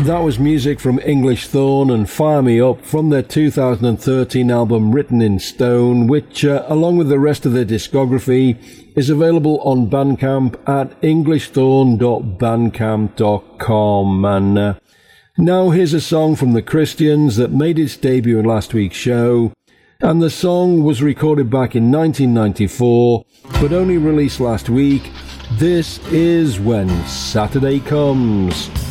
That was music from English Thorn and Fire Me Up from their 2013 album Written in Stone, which, along with the rest of their discography, is available on Bandcamp at englishthorn.bandcamp.com. And now here's a song from the Christians that made its debut in last week's show. And the song was recorded back in 1994, but only released last week. This is When Saturday Comes.